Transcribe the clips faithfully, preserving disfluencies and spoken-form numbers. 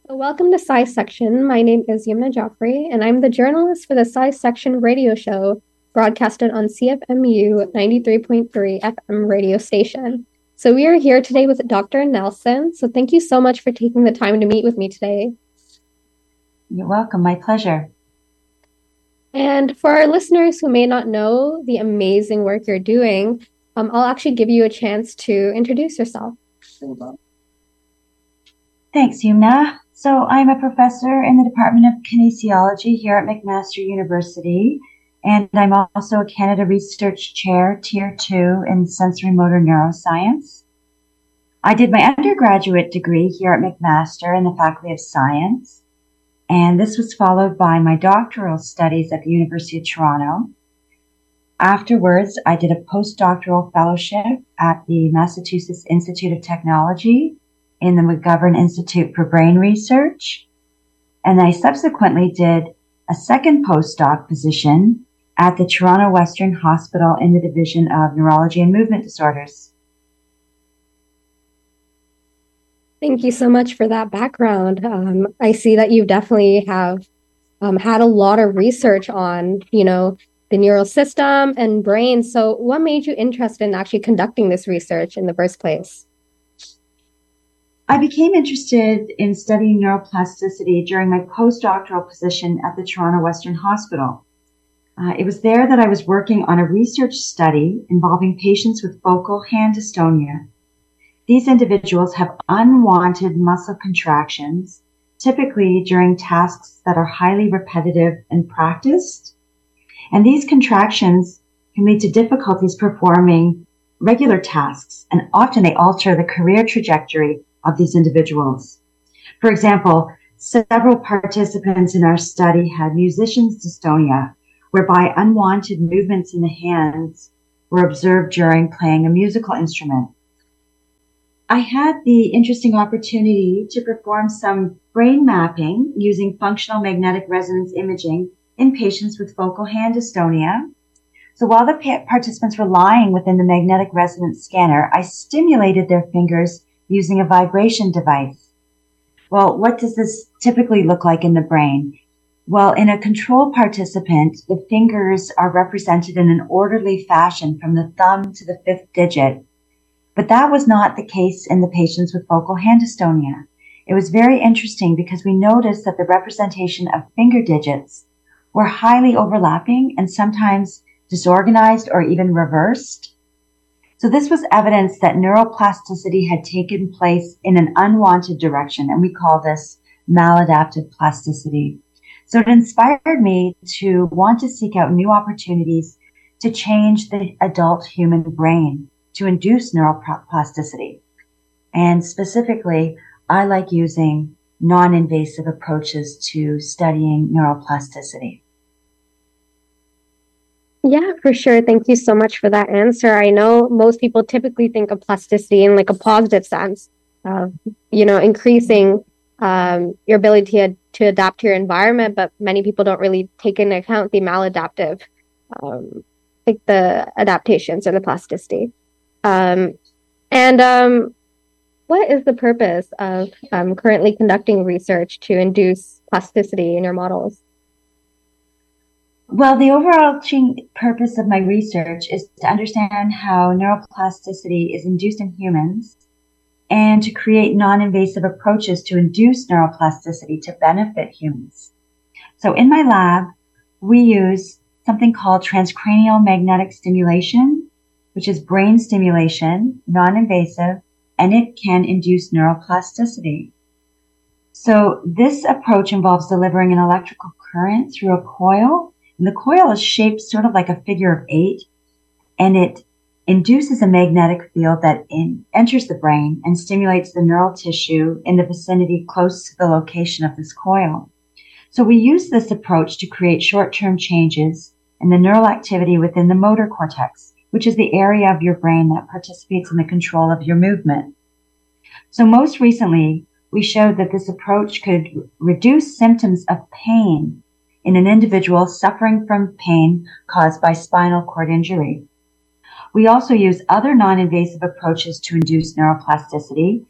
So welcome to Sci Section. My name is Yumna Joffrey, and I'm the journalist for the Sci Section radio show broadcasted on C F M U ninety-three point three F M radio station. So we are here today with Doctor Nelson. So thank you so much for taking the time to meet with me today. You're welcome. My pleasure. And for our listeners who may not know the amazing work you're doing, um, I'll actually give you a chance to introduce yourself. Thanks, Yumna. So I'm a professor in the Department of Kinesiology here at McMaster University, and I'm also a Canada Research Chair, Tier two in Sensory Motor Neuroscience. I did my undergraduate degree here at McMaster in the Faculty of Science, and this was followed by my doctoral studies at the University of Toronto. Afterwards, I did a postdoctoral fellowship at the Massachusetts Institute of Technology in the McGovern Institute for Brain Research. And I subsequently did a second postdoc position at the Toronto Western Hospital in the Division of Neurology and Movement Disorders. Thank you so much for that background. Um, I see that you definitely have um, had a lot of research on, you know, the neural system and brain. So what made you interested in actually conducting this research in the first place? I became interested in studying neuroplasticity during my postdoctoral position at the Toronto Western Hospital. Uh, it was there that I was working on a research study involving patients with focal hand dystonia. These individuals have unwanted muscle contractions, typically during tasks that are highly repetitive and practiced. And these contractions can lead to difficulties performing regular tasks, and often they alter the career trajectory of these individuals. For example, several participants in our study had musician's dystonia, whereby unwanted movements in the hands were observed during playing a musical instrument. I had the interesting opportunity to perform some brain mapping using functional magnetic resonance imaging in patients with focal hand dystonia. So while the pa- participants were lying within the magnetic resonance scanner, I stimulated their fingers using a vibration device. Well, what does this typically look like in the brain? Well, in a control participant, the fingers are represented in an orderly fashion from the thumb to the fifth digit. But that was not the case in the patients with focal hand dystonia. It was very interesting because we noticed that the representation of finger digits were highly overlapping and sometimes disorganized or even reversed. So this was evidence that neuroplasticity had taken place in an unwanted direction, and we call this maladaptive plasticity. So it inspired me to want to seek out new opportunities to change the adult human brain to induce neuroplasticity. And specifically, I like using non-invasive approaches to studying neuroplasticity. Yeah, for sure. Thank you so much for that answer. I know most people typically think of plasticity in like a positive sense, of, you know, increasing um, your ability to, to adapt to your environment, but many people don't really take into account the maladaptive, um, like the adaptations or the plasticity. Um, and um, what is the purpose of um, currently conducting research to induce plasticity in your models? Well, the overarching purpose of my research is to understand how neuroplasticity is induced in humans and to create non-invasive approaches to induce neuroplasticity to benefit humans. So in my lab, we use something called transcranial magnetic stimulation, which is brain stimulation, non-invasive, and it can induce neuroplasticity. So this approach involves delivering an electrical current through a coil. And the coil is shaped sort of like a figure of eight, and it induces a magnetic field that in, enters the brain and stimulates the neural tissue in the vicinity close to the location of this coil. So we use this approach to create short-term changes in the neural activity within the motor cortex, which is the area of your brain that participates in the control of your movement. So most recently, we showed that this approach could reduce symptoms of pain in an individual suffering from pain caused by spinal cord injury. We also use other non-invasive approaches to induce neuroplasticity,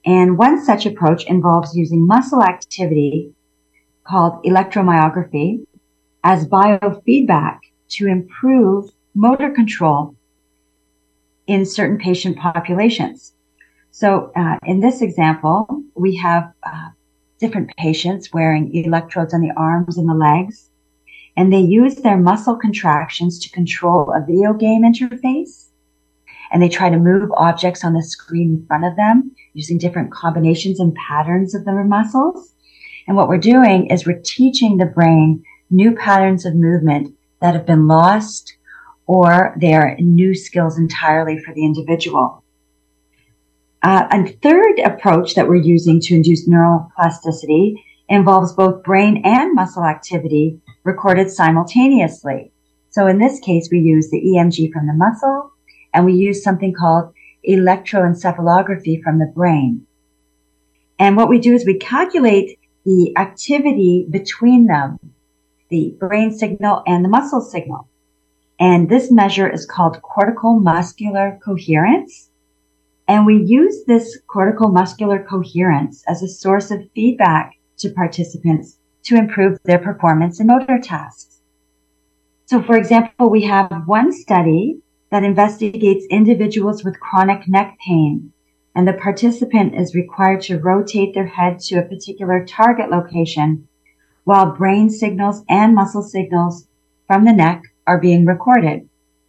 And one such approach involves using muscle activity called electromyography as biofeedback to improve motor control in certain patient populations. So uh, in this example, we have uh, different patients wearing electrodes on the arms and the legs, and they use their muscle contractions to control a video game interface. And they try to move objects on the screen in front of them using different combinations and patterns of their muscles. And what we're doing is we're teaching the brain new patterns of movement that have been lost, or they're new skills entirely for the individual. Uh, a third approach that we're using to induce neuroplasticity involves both brain and muscle activity recorded simultaneously. So in this case, we use the E M G from the muscle, and we use something called electroencephalography from the brain. And what we do is we calculate the activity between them, the brain signal and the muscle signal. And this measure is called cortical muscular coherence. And we use this cortical muscular coherence as a source of feedback to participants to improve their performance in motor tasks. So for example, we have one study that investigates individuals with chronic neck pain, and the participant is required to rotate their head to a particular target location while brain signals and muscle signals from the neck are being recorded.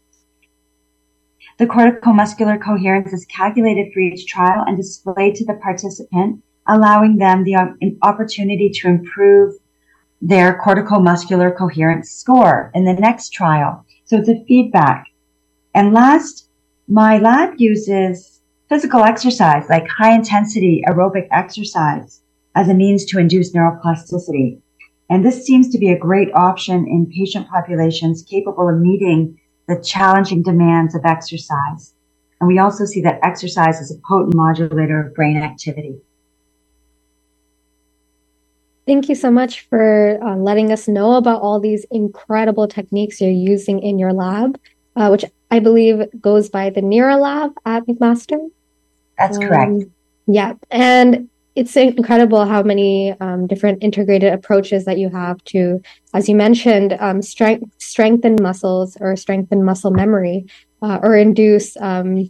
The cortical muscular coherence is calculated for each trial and displayed to the participant, allowing them the opportunity to improve their cortical muscular coherence score in the next trial. So it's a feedback. And last, my lab uses physical exercise, like high intensity aerobic exercise, as a means to induce neuroplasticity. And this seems to be a great option in patient populations capable of meeting the challenging demands of exercise. And we also see that exercise is a potent modulator of brain activity. Thank you so much for uh, letting us know about all these incredible techniques you're using in your lab, uh, which I believe goes by the NeuraLab at McMaster. That's correct. Um, yeah, and it's incredible how many um, different integrated approaches that you have to, as you mentioned, um, strength, strengthen muscles or strengthen muscle memory, uh, or induce um,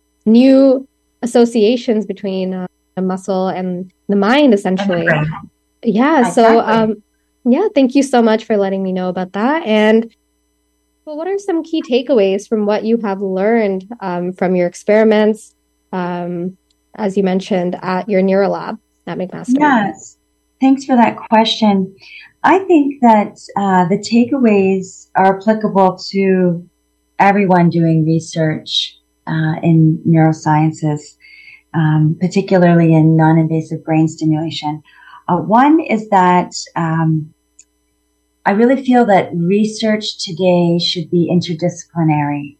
new associations between uh, the muscle and the mind, essentially. Okay. Yeah. Exactly. So, um, yeah, thank you so much for letting me know about that. And well, what are some key takeaways from what you have learned um, from your experiments, um, as you mentioned, at your NeuraLab at McMaster? Yes. Thanks for that question. I think that uh, the takeaways are applicable to everyone doing research uh, in neurosciences, um, particularly in non-invasive brain stimulation. Uh, one is that um, I really feel that research today should be interdisciplinary,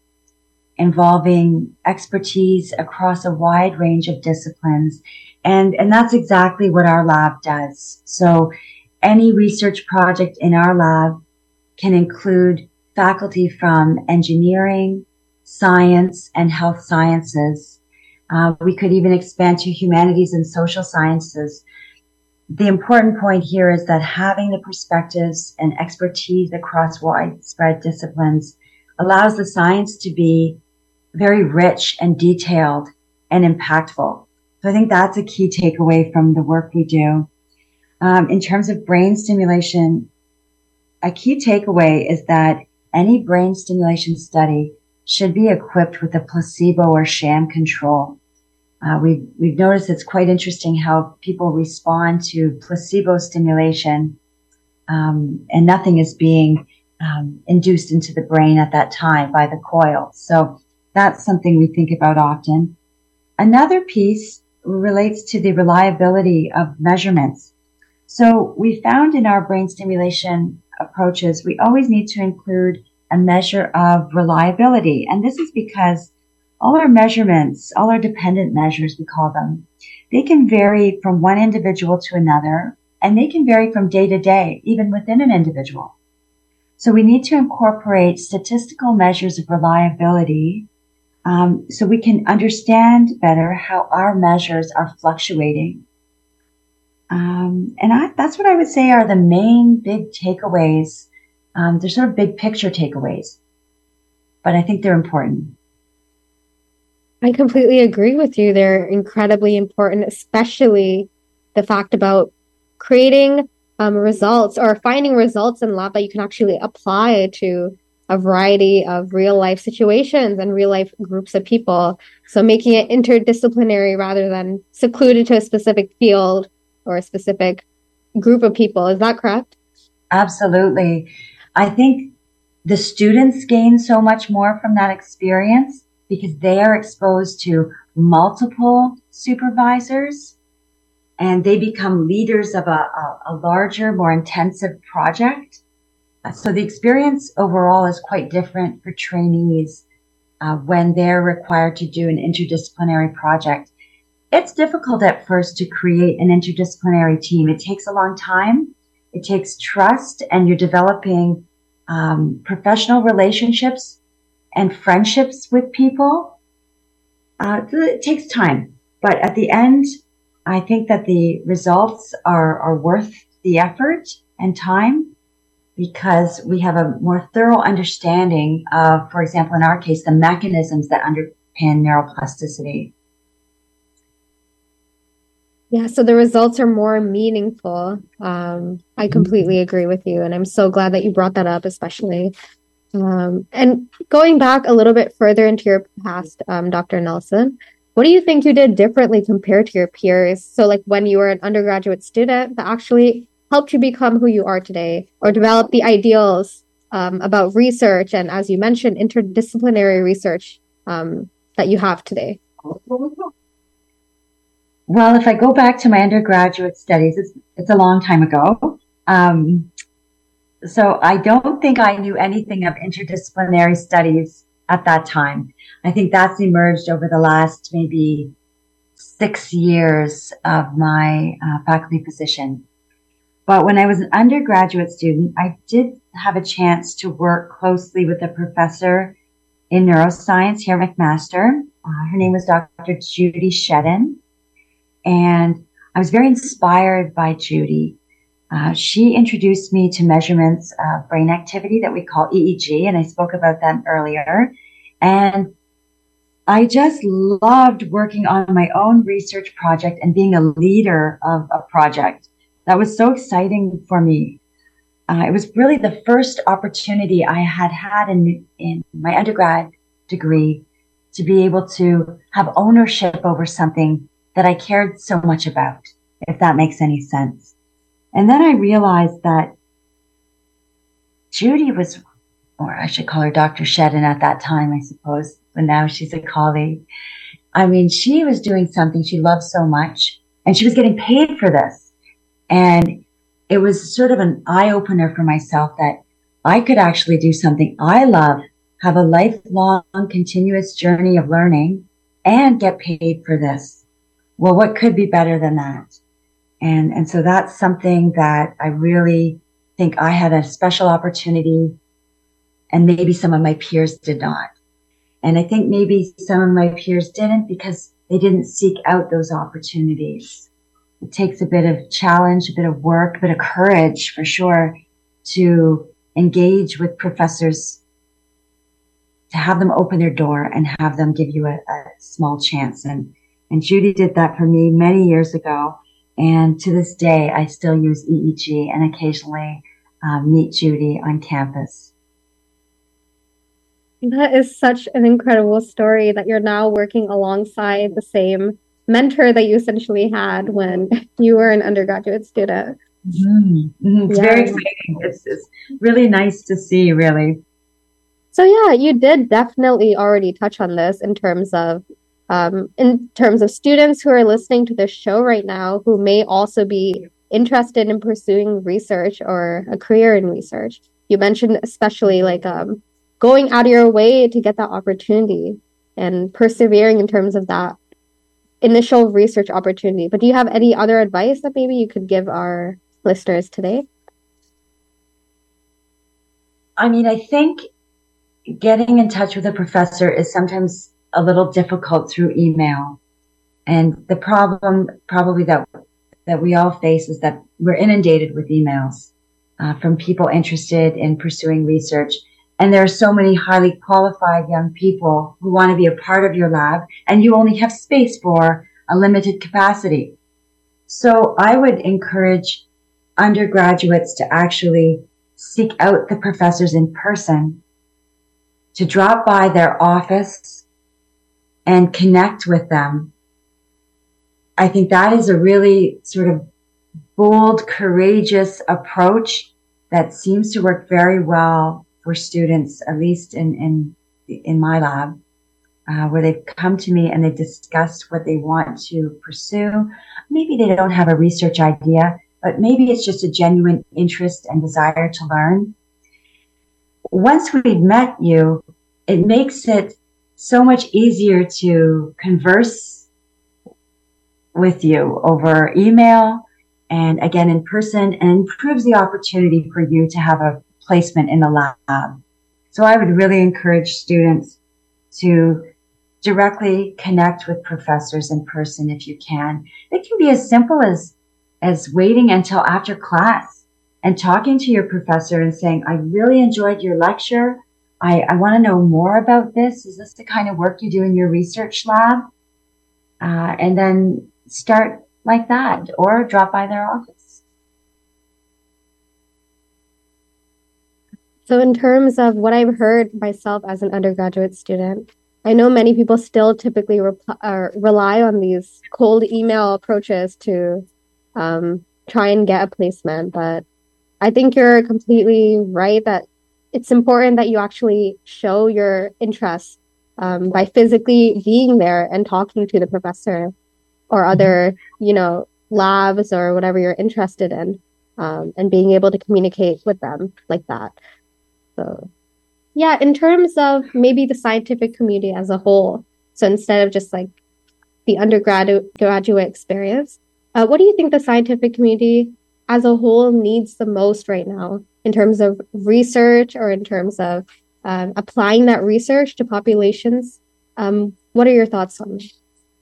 involving expertise across a wide range of disciplines. And, and that's exactly what our lab does. So any research project in our lab can include faculty from engineering, science, and health sciences. Uh, we could even expand to humanities and social sciences. The important point here is that having the perspectives and expertise across widespread disciplines allows the science to be very rich and detailed and impactful. So I think that's a key takeaway from the work we do. Um, in terms of brain stimulation, a key takeaway is that any brain stimulation study should be equipped with a placebo or sham control. Uh, we've, we've noticed it's quite interesting how people respond to placebo stimulation, um, and nothing is being um, induced into the brain at that time by the coil. So that's something we think about often. Another piece relates to the reliability of measurements. So we found in our brain stimulation approaches, we always need to include a measure of reliability. And this is because all our measurements, all our dependent measures, we call them, they can vary from one individual to another, and they can vary from day to day, even within an individual. So we need to incorporate statistical measures of reliability um, so we can understand better how our measures are fluctuating. Um, and I, that's what I would say are the main big takeaways. Um, they're sort of big picture takeaways, but I think they're important. I completely agree with you. They're incredibly important, especially the fact about creating um, results or finding results in lab that you can actually apply to a variety of real life situations and real life groups of people. So making it interdisciplinary rather than secluded to a specific field or a specific group of people. Is that correct? Absolutely. I think the students gain so much more from that experience because they are exposed to multiple supervisors and they become leaders of a, a, a larger, more intensive project. So the experience overall is quite different for trainees uh, when they're required to do an interdisciplinary project. It's difficult at first to create an interdisciplinary team. It takes a long time. It takes trust, and you're developing um, professional relationships and friendships with people. Uh, it takes time, but at the end, I think that the results are, are worth the effort and time because we have a more thorough understanding of, for example, in our case, the mechanisms that underpin neuroplasticity. Yeah, so the results are more meaningful. Um, I completely agree with you, and I'm so glad that you brought that up, especially. Um, and going back a little bit further into your past, um, Doctor Nelson, what do you think you did differently compared to your peers? So, like when you were an undergraduate student, that actually helped you become who you are today, or develop the ideals um, about research and, as you mentioned, interdisciplinary research um, that you have today. Well, if I go back to my undergraduate studies, it's, it's a long time ago. Um, so I don't think I knew anything of interdisciplinary studies at that time. I think that's emerged over the last maybe six years of my uh, faculty position. But when I was an undergraduate student, I did have a chance to work closely with a professor in neuroscience here at McMaster. Uh, her name was Doctor Judy Shedden. And I was very inspired by Judy. Uh, she introduced me to measurements of brain activity that we call E E G, and I spoke about that earlier. And I just loved working on my own research project and being a leader of a project. That was so exciting for me. Uh, it was really the first opportunity I had had in, in my undergrad degree to be able to have ownership over something that I cared so much about, if that makes any sense. And then I realized that Judy was, or I should call her Doctor Shedden at that time, I suppose, but now she's a colleague. I mean, she was doing something she loved so much, and she was getting paid for this. And it was sort of an eye-opener for myself that I could actually do something I love, have a lifelong, continuous journey of learning, and get paid for this. Well, what could be better than that? And, and so that's something that I really think I had a special opportunity and maybe some of my peers did not. And I think maybe some of my peers didn't because they didn't seek out those opportunities. It takes a bit of challenge, a bit of work, a bit of courage for sure to engage with professors, to have them open their door and have them give you a, a small chance. And And Judy did that for me many years ago. And to this day, I still use E E G and occasionally uh, meet Judy on campus. That is such an incredible story that you're now working alongside the same mentor that you essentially had when you were an undergraduate student. Mm-hmm. Mm-hmm. It's yeah. very exciting. It's, it's really nice to see, really. So yeah, you did definitely already touch on this in terms of Um, in terms of students who are listening to this show right now, who may also be interested in pursuing research or a career in research. You mentioned especially like um, going out of your way to get that opportunity and persevering in terms of that initial research opportunity. But do you have any other advice that maybe you could give our listeners today? I mean, I think getting in touch with a professor is sometimes a little difficult through email. And the problem probably that that we all face is that we're inundated with emails uh, from people interested in pursuing research. And there are so many highly qualified young people who want to be a part of your lab, and you only have space for a limited capacity. So I would encourage undergraduates to actually seek out the professors in person, to drop by their office and connect with them. I think that is a really sort of bold, courageous approach that seems to work very well for students, at least in, in, in my lab, uh, where they've come to me and they've discussed what they want to pursue. Maybe they don't have a research idea, but maybe it's just a genuine interest and desire to learn. Once we've met you, it makes it so much easier to converse with you over email and again in person, and improves the opportunity for you to have a placement in the lab. So I would really encourage students to directly connect with professors in person if you can. It can be as simple as, as waiting until after class and talking to your professor and saying, I really enjoyed your lecture. I, I want to know more about this. Is this the kind of work you do in your research lab? Uh, and then start like that, or drop by their office. So in terms of what I've heard myself as an undergraduate student, I know many people still typically rep- uh, rely on these cold email approaches to um, try and get a placement. But I think you're completely right that it's important that you actually show your interest um, by physically being there and talking to the professor or other, you know, labs or whatever you're interested in, um, and being able to communicate with them like that. So, yeah, in terms of maybe the scientific community as a whole, so instead of just like the undergraduate graduate experience, uh, what do you think the scientific community as a whole needs the most right now in terms of research or in terms of um, applying that research to populations? Um, what are your thoughts on that?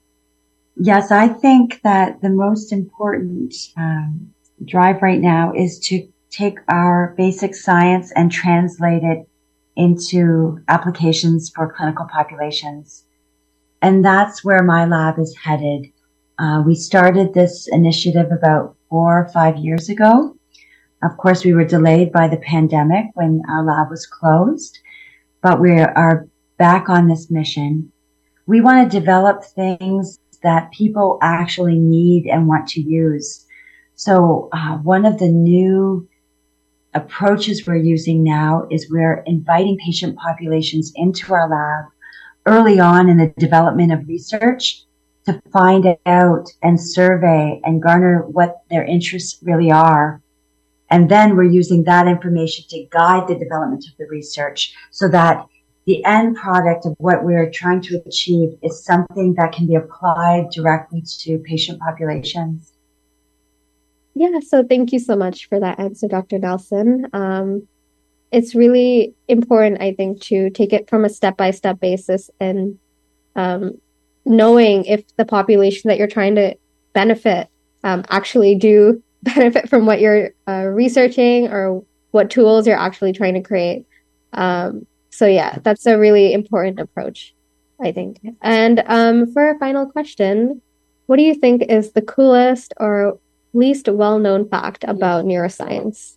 Yes, I think that the most important um, drive right now is to take our basic science and translate it into applications for clinical populations. And that's where my lab is headed. Uh, we started this initiative about four or five years ago. Of course, we were delayed by the pandemic when our lab was closed, but we are back on this mission. We want to develop things that people actually need and want to use. So uh, one of the new approaches we're using now is we're inviting patient populations into our lab early on in the development of research to find out and survey and garner what their interests really are. And then we're using that information to guide the development of the research so that the end product of what we're trying to achieve is something that can be applied directly to patient populations. Yeah, so thank you so much for that answer, Doctor Nelson. Um, it's really important, I think, to take it from a step-by-step basis and um, knowing if the population that you're trying to benefit um, actually do benefit from what you're uh, researching or what tools you're actually trying to create. Um, so yeah, that's a really important approach, I think. And um, for a final question, what do you think is the coolest or least well-known fact about neuroscience?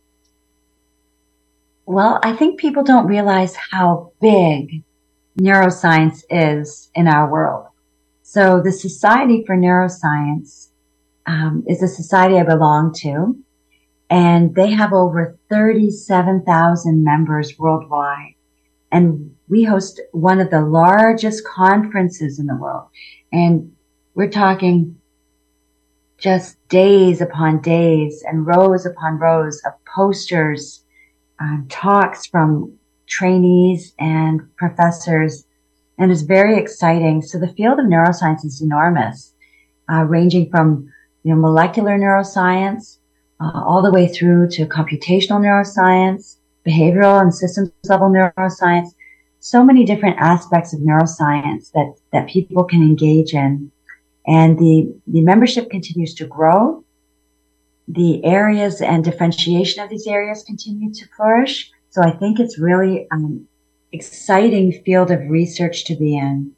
Well, I think people don't realize how big neuroscience is in our world. So the Society for Neuroscience um, is a society I belong to, and they have over thirty-seven thousand members worldwide. And we host one of the largest conferences in the world. And we're talking just days upon days and rows upon rows of posters, uh, talks from trainees and professors. And it's very exciting. So the field of neuroscience is enormous, uh, ranging from, you know, molecular neuroscience, uh, all the way through to computational neuroscience, behavioral and systems level neuroscience. so many different aspects of neuroscience that, that people can engage in. And the, the membership continues to grow. The areas and differentiation of these areas continue to flourish. So I think it's really an exciting field of research to be in.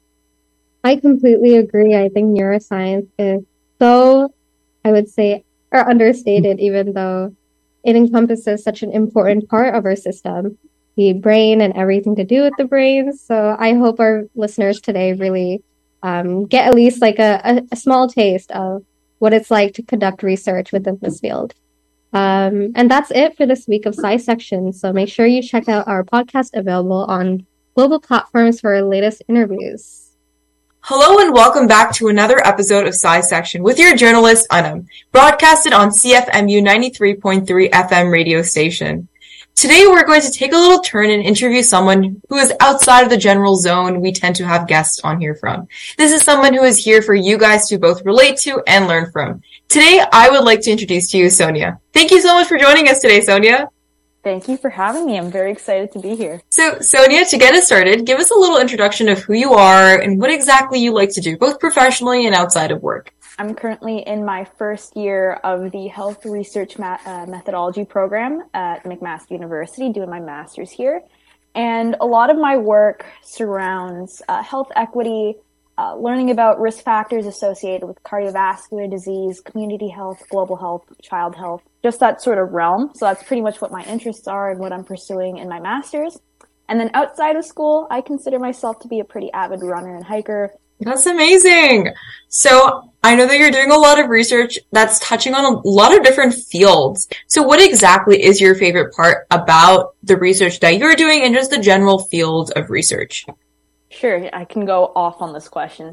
I completely agree. I think neuroscience is so, I would say, or understated, even though it encompasses such an important part of our system, the brain and everything to do with the brain. So I hope our listeners today really um, get at least like a, a, a small taste of what it's like to conduct research within this field. Um, and that's it for this week of SciSection. So make sure you check out our podcast available on global platforms for our latest interviews. Hello and welcome back to another episode of SciSection with your journalist, Anam, broadcasted on C F M U ninety-three point three F M radio station. Today we're going to take a little turn and interview someone who is outside of the general zone we tend to have guests on here from. This is someone who is here for you guys to both relate to and learn from. Today I would like to introduce to you Sonia. Thank you so much for joining us today, Sonia. Thank you for having me. I'm very excited to be here. So, Sonia, to get us started, give us a little introduction of who you are and what exactly you like to do, both professionally and outside of work. I'm currently in my first year of the Health Research Ma- uh, Methodology program at McMaster University, doing my master's here. And a lot of my work surrounds uh, health equity, uh, learning about risk factors associated with cardiovascular disease, community health, global health, child health, just that sort of realm. So that's pretty much what my interests are and what I'm pursuing in my master's. And then outside of school, I consider myself to be a pretty avid runner and hiker. That's amazing. So I know that you're doing a lot of research that's touching on a lot of different fields. So what exactly is your favorite part about the research that you're doing and just the general field of research? Sure, I can go off on this question.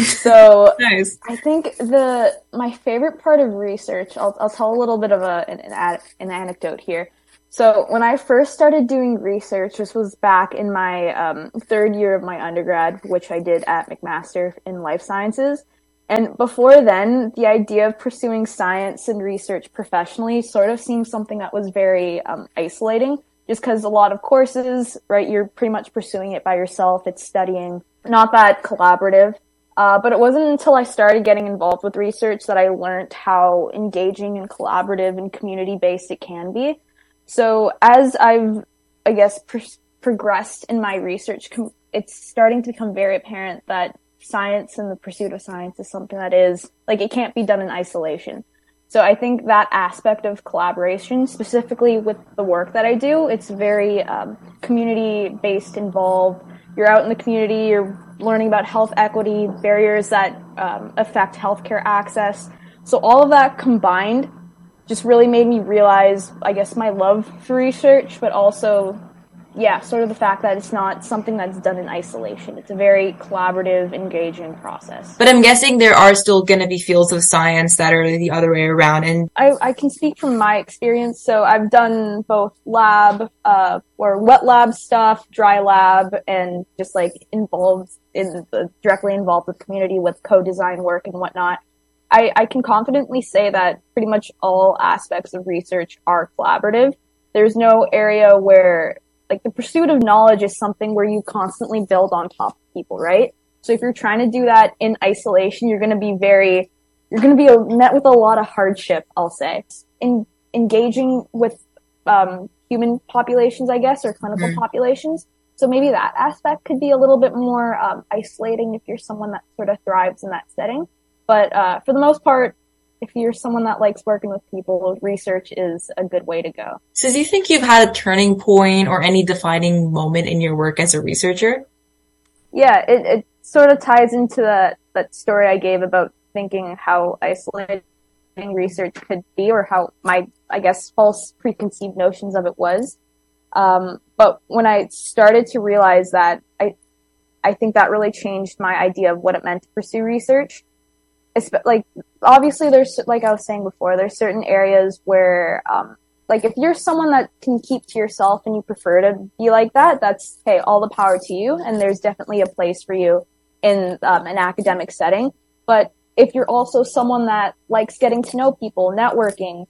So nice. I think the my favorite part of research, I'll, I'll tell a little bit of a an, an, ad, an anecdote here. So when I first started doing research, this was back in my um, third year of my undergrad, which I did at McMaster in life sciences. And before then, the idea of pursuing science and research professionally sort of seemed something that was very um, isolating, just because a lot of courses, right, you're pretty much pursuing it by yourself. It's studying, not that collaborative. Uh, but it wasn't until I started getting involved with research that I learned how engaging and collaborative and community-based it can be. So as I've, I guess, pr- progressed in my research, com- it's starting to become very apparent that science and the pursuit of science is something that is, like, it can't be done in isolation. So I think that aspect of collaboration, specifically with the work that I do, it's very um, community-based, involved. You're out in the community, you're learning about health equity, barriers that um, affect healthcare access. So all of that combined just really made me realize, I guess, my love for research, but also, yeah, sort of the fact that it's not something that's done in isolation. It's a very collaborative, engaging process. But I'm guessing there are still going to be fields of science that are the other way around. And I, I can speak from my experience. So I've done both lab, uh, or wet lab stuff, dry lab, and just like involved in the, directly involved with community with co-design work and whatnot. I, I can confidently say that pretty much all aspects of research are collaborative. There's no area where, like, the pursuit of knowledge is something where you constantly build on top of people, right? So if you're trying to do that in isolation, you're going to be very, you're going to be met with a lot of hardship, I'll say. In engaging with um, human populations, I guess, or clinical mm. populations. So maybe that aspect could be a little bit more um, isolating if you're someone that sort of thrives in that setting. But uh, for the most part, if you're someone that likes working with people, research is a good way to go. So do you think you've had a turning point or any defining moment in your work as a researcher? Yeah, it, it sort of ties into that, that story I gave about thinking how isolating research could be, or how my, I guess, false preconceived notions of it was. Um, but when I started to realize that, I, I think that really changed my idea of what it meant to pursue research. It's, like, obviously there's, like I was saying before, there's certain areas where, um, like, if you're someone that can keep to yourself and you prefer to be like that, that's, hey, all the power to you. And there's definitely a place for you in um, an academic setting. But if you're also someone that likes getting to know people, networking,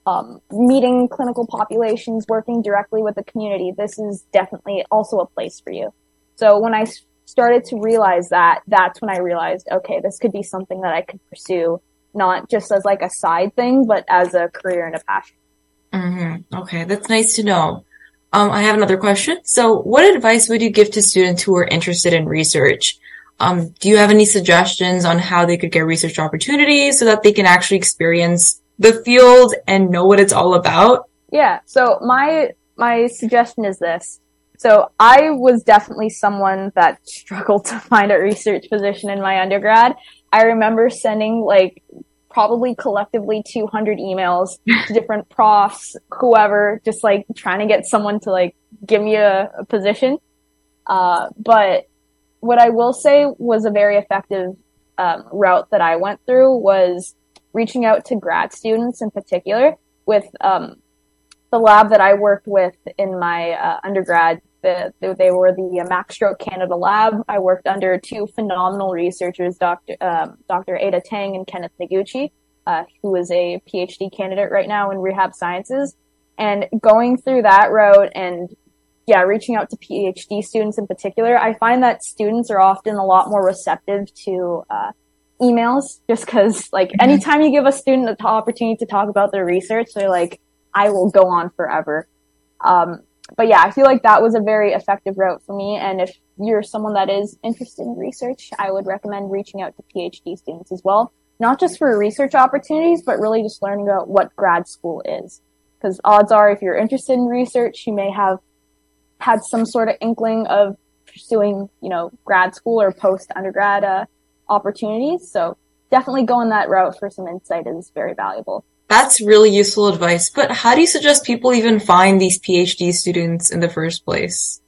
um, meeting clinical populations, working directly with the community, this is definitely also a place for you. So when I started to realize that, that's when I realized, okay, this could be something that I could pursue, not just as like a side thing, but as a career and a passion. Mm-hmm. Okay, that's nice to know. Um, I have another question. So what advice would you give to students who are interested in research? Um, do you have any suggestions on how they could get research opportunities so that they can actually experience the field and know what it's all about? Yeah. So my, my suggestion is this. So I was definitely someone that struggled to find a research position in my undergrad. I remember sending like probably collectively two hundred emails to different profs, whoever, just like trying to get someone to like give me a, a position. Uh, but what I will say was a very effective um, route that I went through was reaching out to grad students in particular with um, the lab that I worked with in my uh, undergrad. The, they were the Max Stroke Canada lab. I worked under two phenomenal researchers, Doctor Um, Doctor Ada Tang and Kenneth Noguchi, uh, who is a PhD candidate right now in rehab sciences. And going through that route and, yeah, reaching out to PhD students in particular, I find that students are often a lot more receptive to uh, emails, just because, like, mm-hmm. anytime you give a student an opportunity to talk about their research, they're like, I will go on forever. Um, But yeah, I feel like that was a very effective route for me. And if you're someone that is interested in research, I would recommend reaching out to PhD students as well. Not just for research opportunities, but really just learning about what grad school is. Because odds are, if you're interested in research, you may have had some sort of inkling of pursuing, you know, grad school or post-undergrad uh, opportunities. So definitely going that route for some insight is very valuable. That's really useful advice, but how do you suggest people even find these PhD students in the first place?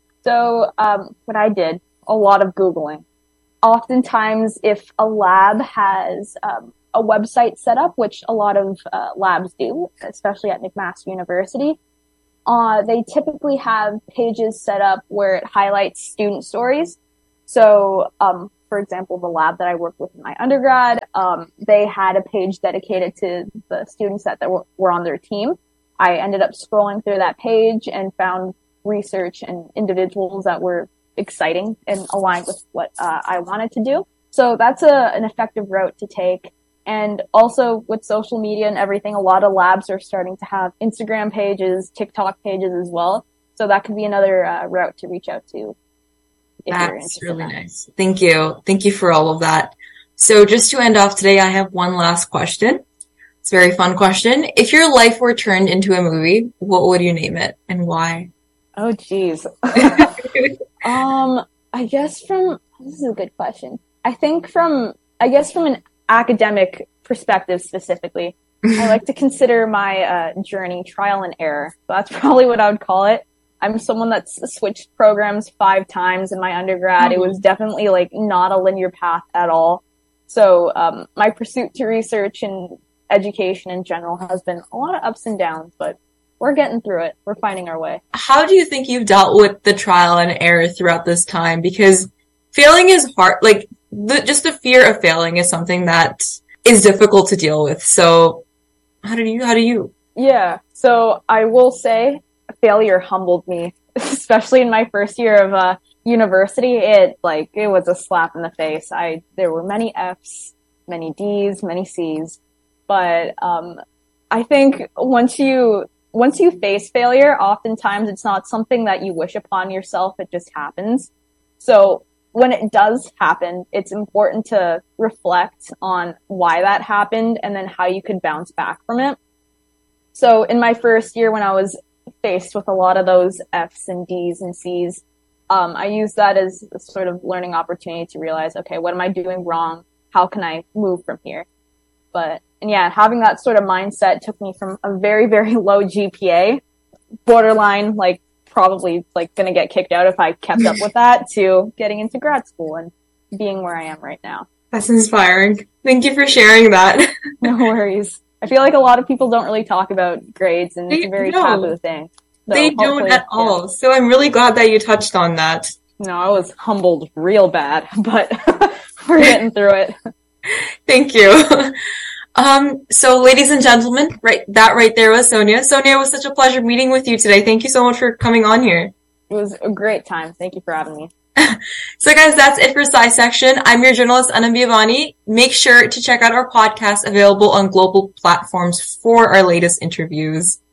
So, um, what I did, a lot of Googling. Oftentimes, if a lab has um, a website set up, which a lot of uh, labs do, especially at McMaster University, uh, they typically have pages set up where it highlights student stories. So, um, for example, the lab that I worked with in my undergrad, um, they had a page dedicated to the students that, that were, were on their team. I ended up scrolling through that page and found research and individuals that were exciting and aligned with what uh, I wanted to do. So that's a, an effective route to take. And also with social media and everything, a lot of labs are starting to have Instagram pages, TikTok pages as well. So that could be another uh, route to reach out to. That's really nice. Thank you. Thank you for all of that. So just to end off today, I have one last question. It's a very fun question. If your life were turned into a movie, what would you name it and why? Oh, geez. um, I guess from, this is a good question. I think from, I guess from an academic perspective specifically, I like to consider my uh, journey trial and error. So that's probably what I would call it. I'm someone that's switched programs five times in my undergrad. Mm-hmm. It was definitely like not a linear path at all. So, um, my pursuit to research and education in general has been a lot of ups and downs, but we're getting through it. We're finding our way. How do you think you've dealt with the trial and error throughout this time? Because failing is hard. Like the, just the fear of failing is something that is difficult to deal with. So how do you, how do you? Yeah. So I will say, failure humbled me, especially in my first year of uh, university. It like it was a slap in the face. I there were many F's, many D's, many C's, but um, I think once you once you face failure, oftentimes it's not something that you wish upon yourself. It just happens. So when it does happen, it's important to reflect on why that happened and then how you could bounce back from it. So in my first year, when I was faced with a lot of those F's and D's and C's, um, I used that as a sort of learning opportunity to realize, okay, what am I doing wrong? How can I move from here? But, and yeah, having that sort of mindset took me from a very, very low G P A, borderline, like probably like gonna get kicked out if I kept up with that, to getting into grad school and being where I am right now. That's inspiring. Thank you for sharing that. No worries. I feel like a lot of people don't really talk about grades, and it's a very no, taboo thing. So they don't at all. Yeah. So I'm really glad that you touched on that. No, I was humbled real bad, but we're getting through it. Thank you. Um, so ladies and gentlemen, right, that right there was Sonia. Sonia, it was such a pleasure meeting with you today. Thank you so much for coming on here. It was a great time. Thank you for having me. So guys, that's it for SciSection. I'm your journalist, Anam Bhavani. Make sure to check out our podcast available on global platforms for our latest interviews.